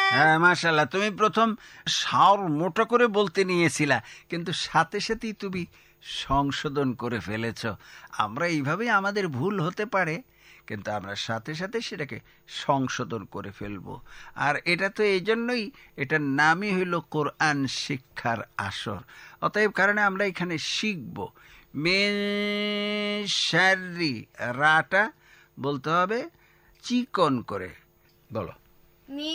হ্যাঁ, মাশাআল্লাহ, তুমি প্রথম স্বর মোটা করে বলতে নিয়েছিলা, কিন্তু সাথে সাথেই তুমি সংশোধন করে ফেলেছ। আমরা এইভাবেই আমাদের ভুল হতে পারে, কিন্তু আমরা সাথে সাথে সেটাকে সংশোধন করে ফেলবো। আর এটা তো এই জন্যই, এটার নামই হইল কোরআন শিক্ষার আসর। অতএব কারণে আমরা এখানে শিখব মিন শাররি, রাটা বলতে হবে চিকন করে। বলো।